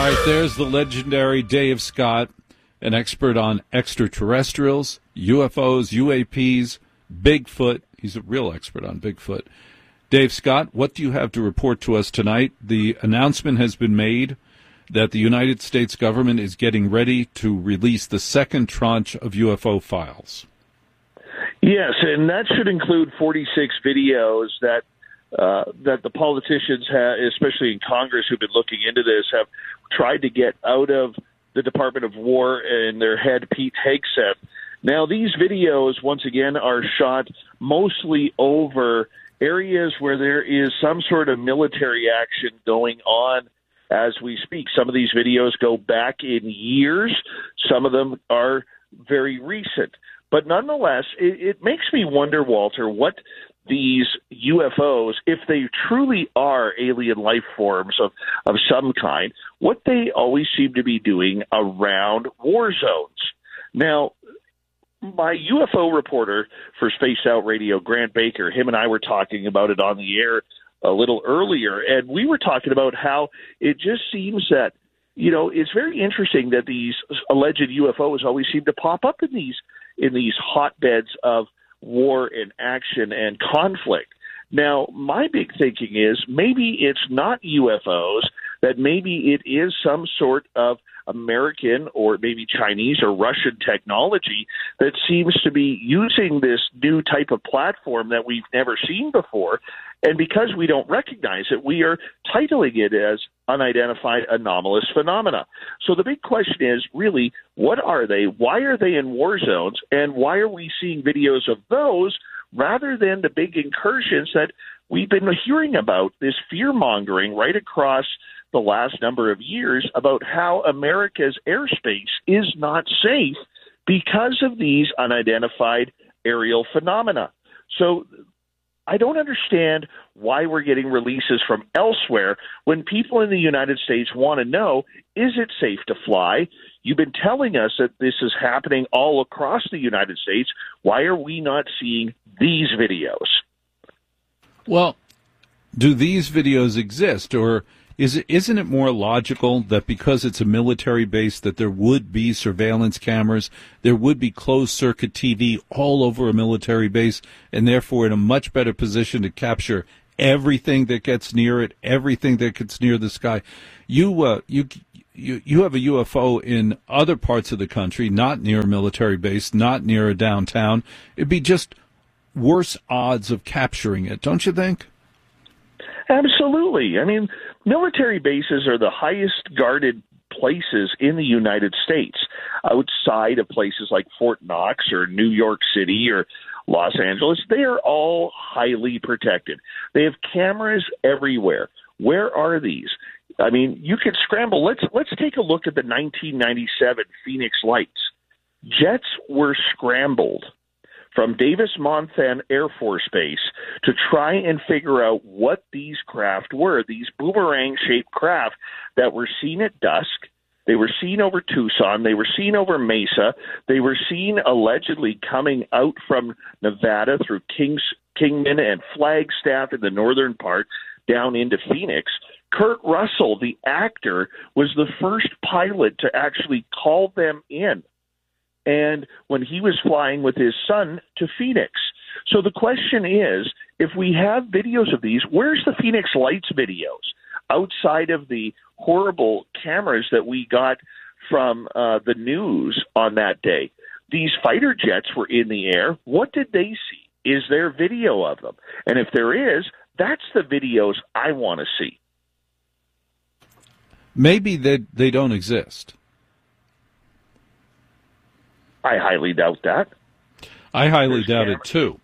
All right, there's the legendary Dave Scott, an expert on extraterrestrials, UFOs, UAPs, Bigfoot. He's a real expert on Bigfoot. Dave Scott, what do you have to report to us tonight? The announcement has been made that the United States government is getting ready to release the second tranche of UFO files. Yes, and that should include 46 videos that the politicians, especially in Congress, who've been looking into this, have tried to get out of the Department of War and their head, Pete Hegseth. Now, these videos, once again, are shot mostly over areas where there is some sort of military action going on as we speak. Some of these videos go back in years. Some of them are very recent. But nonetheless, it makes me wonder, Walter, what these UFOs, if they truly are alien life forms of some kind, what they always seem to be doing around war zones. Now, my UFO reporter for Spaced Out Radio, Grant Baker, him and I were talking about it on the air a little earlier, and we were talking about how it just seems that, you know, it's very interesting that these alleged UFOs always seem to pop up in these hotbeds of war and action and conflict. Now, my big thinking is maybe it's not UFOs, that maybe it is some sort of American or maybe Chinese or Russian technology that seems to be using this new type of platform that we've never seen before. And because we don't recognize it, we are titling it as unidentified anomalous phenomena. So the big question is really, what are they? Why are they in war zones? And why are we seeing videos of those rather than the big incursions that we've been hearing about, this fear-mongering right across the last number of years about how America's airspace is not safe because of these unidentified aerial phenomena. So I don't understand why we're getting releases from elsewhere when people in the United States want to know, is it safe to fly? You've been telling us that this is happening all across the United States. Why are we not seeing these videos? Well, do these videos exist, or isn't it more logical that because it's a military base that there would be surveillance cameras, there would be closed-circuit TV all over a military base, and therefore in a much better position to capture everything that gets near it, everything that gets near the sky? You have a UFO in other parts of the country, not near a military base, not near a downtown. It'd be just worse odds of capturing it, don't you think? Absolutely. I mean, military bases are the highest guarded places in the United States, outside of places like Fort Knox or New York City or Los Angeles. They are all highly protected. They have cameras everywhere. Where are these? I mean, you could scramble. Let's take a look at the 1997 Phoenix Lights. Jets were scrambled from Davis-Monthan Air Force Base to try and figure out what these craft were, these boomerang-shaped craft that were seen at dusk. They were seen over Tucson. They were seen over Mesa. They were seen allegedly coming out from Nevada through Kingman and Flagstaff in the northern part down into Phoenix. Kurt Russell, the actor, was the first pilot to actually call them in, and when he was flying with his son to Phoenix. So the question is, if we have videos of these, where's the Phoenix Lights videos outside of the horrible cameras that we got from the news on that day? These fighter jets were in the air. What did they see? Is there video of them? And if there is, that's the videos I want to see. Maybe they don't exist. I highly doubt that. I highly doubt it too.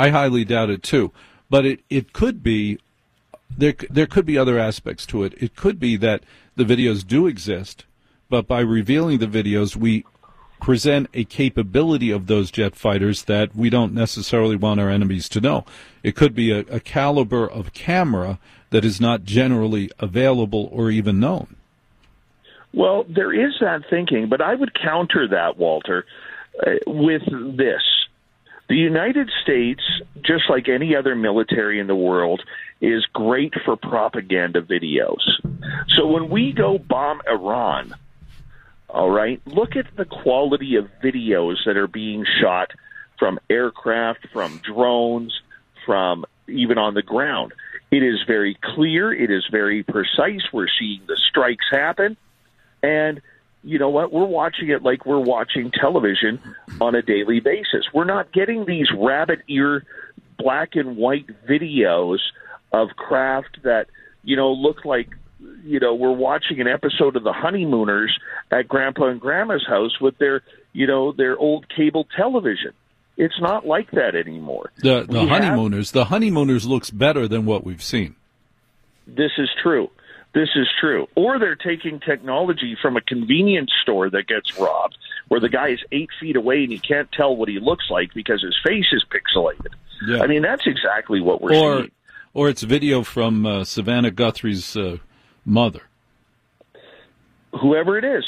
But it could be, there could be other aspects to it. It could be that the videos do exist, but by revealing the videos, we present a capability of those jet fighters that we don't necessarily want our enemies to know. It could be a caliber of camera that is not generally available or even known. Well, there is that thinking, but I would counter that, Walter, with this. The United States, just like any other military in the world, is great for propaganda videos. So when we go bomb Iran, all right, look at the quality of videos that are being shot from aircraft, from drones, from even on the ground. It is very clear. It is very precise. We're seeing the strikes happen. And you know what? We're watching it like we're watching television on a daily basis. We're not getting these rabbit ear black and white videos of craft that, look like, we're watching an episode of The Honeymooners at Grandpa and Grandma's house with their old cable television. It's not like that anymore. The Honeymooners looks better than what we've seen. This is true. Or they're taking technology from a convenience store that gets robbed, where the guy is 8 feet away and you can't tell what he looks like because his face is pixelated. Yeah. I mean, that's exactly what we're seeing. Or it's video from Savannah Guthrie's mother. Whoever it is.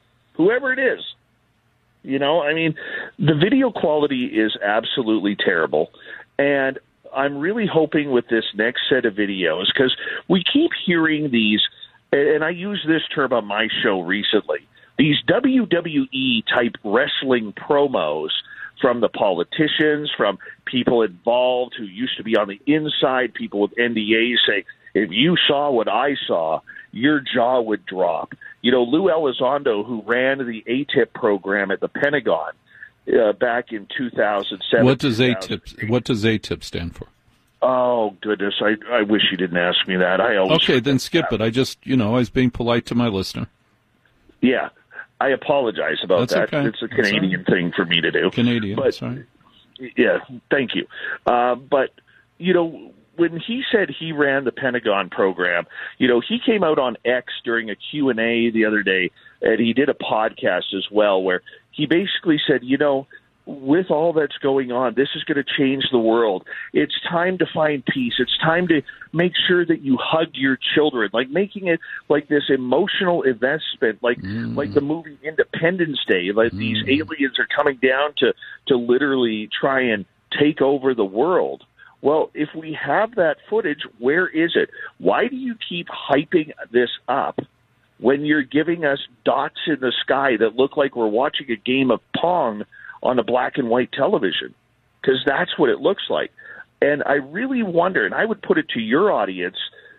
The video quality is absolutely terrible. And I'm really hoping with this next set of videos, because we keep hearing these, and I used this term on my show recently, these WWE-type wrestling promos from the politicians, from people involved who used to be on the inside, people with NDAs say, if you saw what I saw, your jaw would drop. Lou Elizondo, who ran the ATIP program at the Pentagon back in 2007. What does ATIP stand for? Oh, goodness. I wish you didn't ask me that. Okay, then skip it. I just, I was being polite to my listener. Yeah. I apologize about That's that. Okay. It's a Canadian thing for me to do. Sorry. Yeah, thank you. But, when he said he ran the Pentagon program, he came out on X during a Q&A the other day, and he did a podcast as well where he basically said, with all that's going on, this is going to change the world. It's time to find peace. It's time to make sure that you hug your children, like making it like this emotional investment, like the movie Independence Day. Like these aliens are coming down to literally try and take over the world. Well, if we have that footage, where is it? Why do you keep hyping this up when you're giving us dots in the sky that look like we're watching a game of Pong on a black and white television? Because that's what it looks like. And I really wonder, and I would put it to your audience,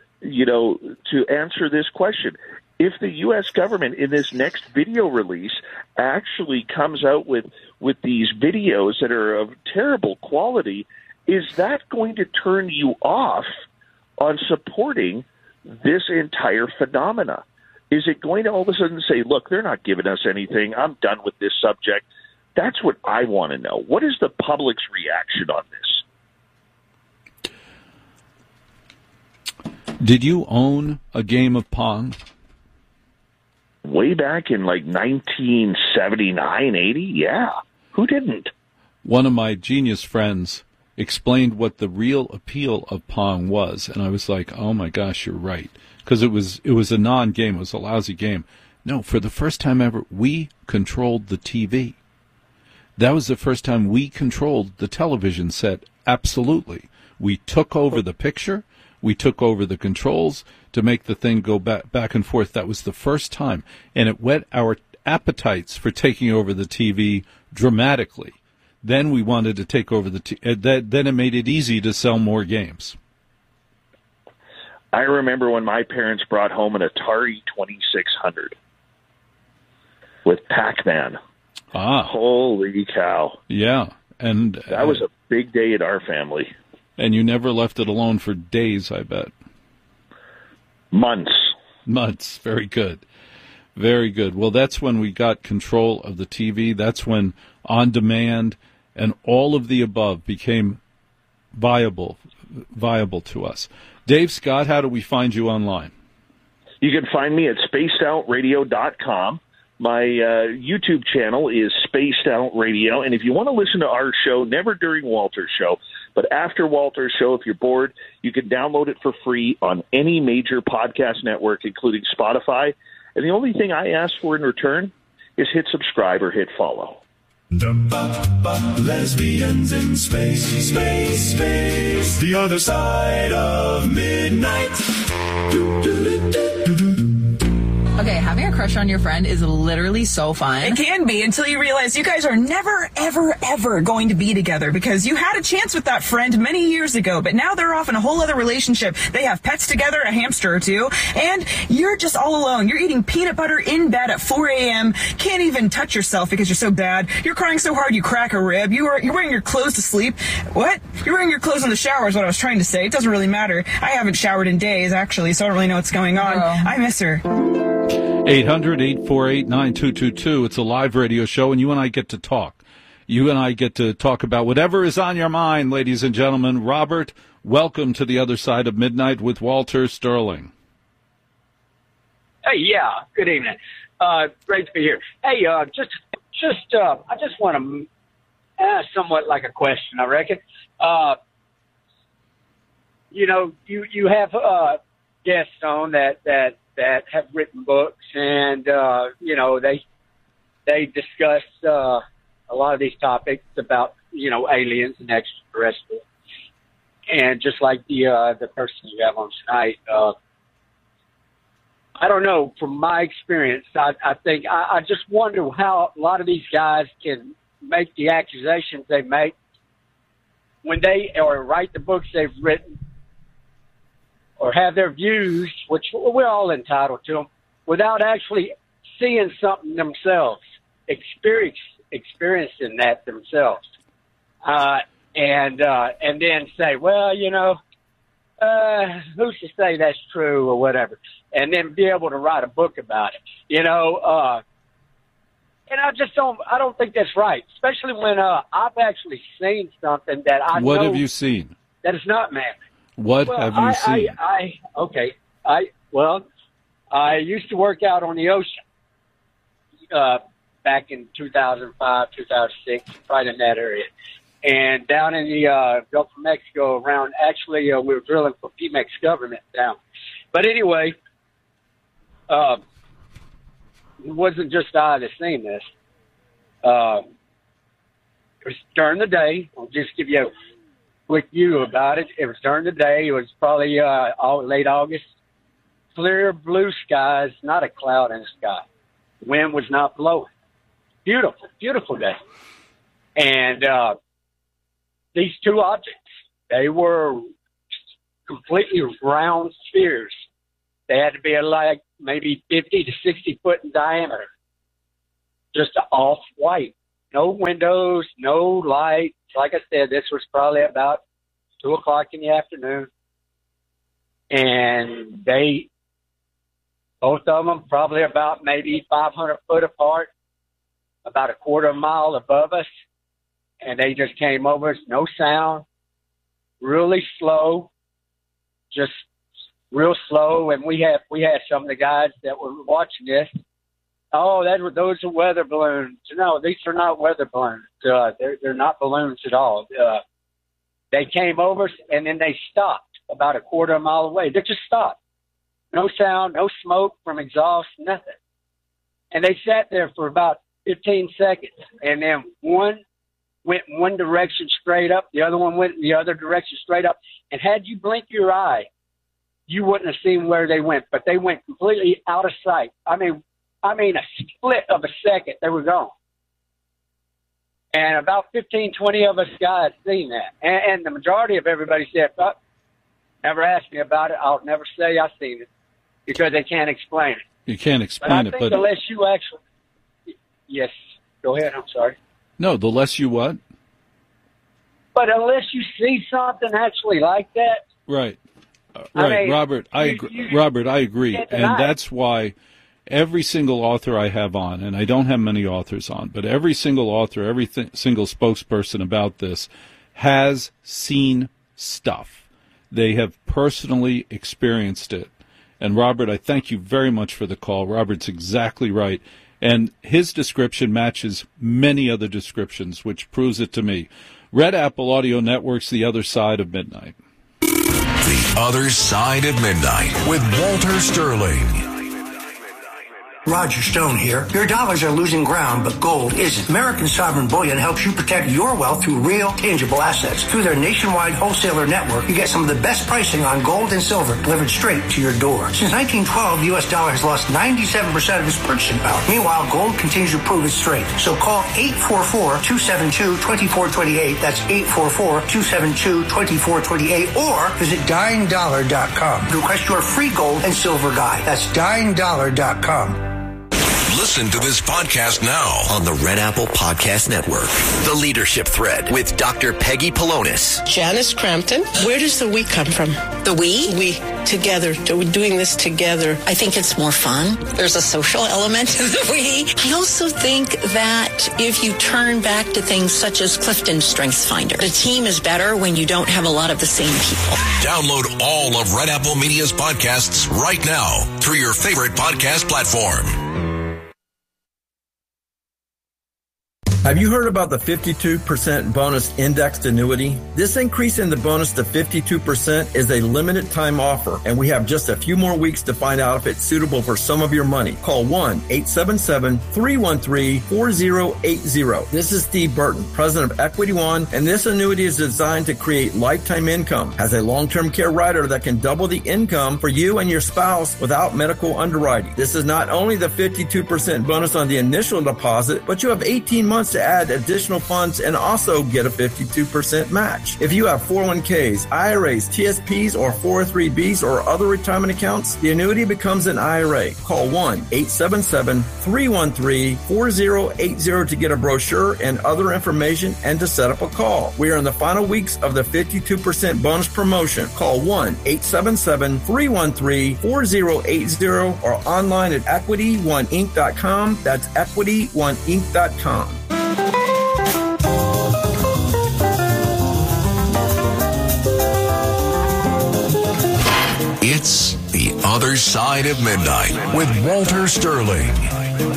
to answer this question. If the U.S. government in this next video release actually comes out with these videos that are of terrible quality, is that going to turn you off on supporting this entire phenomena? Is it going to all of a sudden say, look, they're not giving us anything, I'm done with this subject? That's what I want to know. What is the public's reaction on this? Did you own a game of Pong? Way back in like 1979, 80? Yeah. Who didn't? One of my genius friends explained what the real appeal of Pong was, and I was like, oh my gosh, you're right. Because it was a non-game. It was a lousy game. No, for the first time ever, we controlled the TV. That was the first time we controlled the television set. Absolutely. We took over the picture. We took over the controls to make the thing go back and forth. That was the first time. And it whet our appetites for taking over the TV dramatically. Then we wanted to take over then it made it easy to sell more games. I remember when my parents brought home an Atari 2600 with Pac-Man. Ah. Holy cow. Yeah. And that was a big day in our family. And you never left it alone for days, I bet. Months. Very good. Very good. Well, that's when we got control of the TV. That's when on demand and all of the above became viable to us. Dave Scott, how do we find you online? You can find me at spacedoutradio.com. My YouTube channel is Spaced Out Radio, and if you want to listen to our show, never during Walter's show, but after Walter's show, if you're bored, you can download it for free on any major podcast network, including Spotify. And the only thing I ask for in return is hit subscribe or hit follow. Lesbians in space, space, space. The other side of midnight. Okay, having a crush on your friend is literally so fun. It can be until you realize you guys are never, ever, ever going to be together because you had a chance with that friend many years ago, but now they're off in a whole other relationship. They have pets together, a hamster or two, and you're just all alone. You're eating peanut butter in bed at 4 a.m., can't even touch yourself because you're so bad. You're crying so hard you crack a rib. You're wearing your clothes to sleep. What? You're wearing your clothes in the shower is what I was trying to say. It doesn't really matter. I haven't showered in days, actually, so I don't really know what's going on. I miss her. 800-848-9222. It's a live radio show, and you and I get to talk. You and I get to talk about whatever is on your mind, ladies and gentlemen. Robert, welcome to the other side of midnight with Walter Sterling. Hey, yeah, good evening. Great to be here. Hey, I just want to ask somewhat like a question, I reckon. You have guests on that have written books, and they discuss a lot of these topics about aliens and extraterrestrials, and just like the person you have on tonight, I don't know, from my experience, I think I just wonder how a lot of these guys can make the accusations they make when they or write the books they've written, or have their views, which we're all entitled to them, without actually seeing something themselves, experiencing that themselves, and then say, well, who's to say that's true or whatever, and then be able to write a book about it, and I don't think that's right, especially when I've actually seen something that I know. What have you seen? That is not man. What have you seen? I used to work out on the ocean back in 2005, 2006, right in that area. And down in the Gulf of Mexico around, actually, we were drilling for Pemex government down. But anyway, it wasn't just I that seen this. It was during the day. I'll just give you a quick view about it. It was during the day. It was probably late August. Clear blue skies, not a cloud in the sky. The wind was not blowing. Beautiful, beautiful day. And these two objects, they were completely round spheres. They had to be like maybe 50 to 60 foot in diameter. Just off-white. No windows, no light. Like I said, this was probably about 2 o'clock in the afternoon. And both of them probably about maybe 500 foot apart, about a quarter of a mile above us. And they just came over us, no sound, really slow, just real slow. And we had some of the guys that were watching this. Oh, those are weather balloons. No, these are not weather balloons. They're not balloons at all. They came over and then they stopped about a quarter of a mile away. They just stopped. No sound, no smoke from exhaust, nothing. And they sat there for about 15 seconds. And then one went one direction straight up. The other one went in the other direction straight up. And had you blinked your eye, you wouldn't have seen where they went. But they went completely out of sight. I mean, a split of a second, they were gone. And about 15, 20 of us guys seen that. And the majority of everybody said, oh, never asked me about it. I'll never say I seen it because they can't explain it. You can't explain it, but unless you actually... Yes, go ahead. I'm sorry. No, the less you what? But unless you see something actually like that... Right. Robert, I agree. And that's why... Every single author I have on, and I don't have many authors on, but every single author, every single spokesperson about this has seen stuff. They have personally experienced it. And Robert, I thank you very much for the call. Robert's exactly right. And his description matches many other descriptions, which proves it to me. Red Apple Audio Network's The Other Side of Midnight. The Other Side of Midnight with Walter Sterling. Roger Stone here. Your dollars are losing ground, but gold isn't. American Sovereign Bullion helps you protect your wealth through real, tangible assets. Through their nationwide wholesaler network, you get some of the best pricing on gold and silver delivered straight to your door. Since 1912, the U.S. dollar has lost 97% of its purchasing power. Meanwhile, gold continues to prove its strength. So call 844-272-2428. That's 844-272-2428. Or visit DyingDollar.com to request your free gold and silver guide. That's DyingDollar.com. Listen to this podcast now on the Red Apple Podcast Network. The Leadership Thread with Dr. Peggy Polonis. Janice Crampton. Where does the we come from? The we? We. Together. We're doing this together. I think it's more fun. There's a social element to the we. I also think that if you turn back to things such as Clifton Strengths Finder, the team is better when you don't have a lot of the same people. Download all of Red Apple Media's podcasts right now through your favorite podcast platform. Have you heard about the 52% bonus indexed annuity? This increase in the bonus to 52% is a limited time offer, and we have just a few more weeks to find out if it's suitable for some of your money. Call 1-877-313-4080. This is Steve Burton, president of Equity One, and this annuity is designed to create lifetime income. Has a long-term care rider that can double the income for you and your spouse without medical underwriting. This is not only the 52% bonus on the initial deposit, but you have 18 months to add additional funds and also get a 52% match. If you have 401ks, IRAs, TSPs, or 403bs or other retirement accounts, the annuity becomes an IRA. Call 1-877-313-4080 to get a brochure and other information and to set up a call. We are in the final weeks of the 52% bonus promotion. Call 1-877-313-4080 or online at EquityOneInc.com. That's EquityOneInc.com. It's The Other Side of Midnight with Walter Sterling.